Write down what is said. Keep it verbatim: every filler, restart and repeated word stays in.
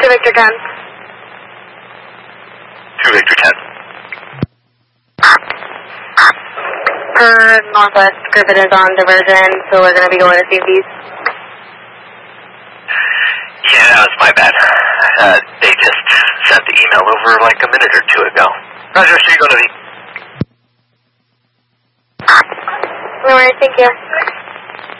Victor ten. two Victor ten. Per Northwest, Griffith is on diversion, so we're going to be going to C V's. Yeah, that was my bad. Uh, they just sent the email over like a minute or two ago. Roger, so you're going to be... All right, thank you.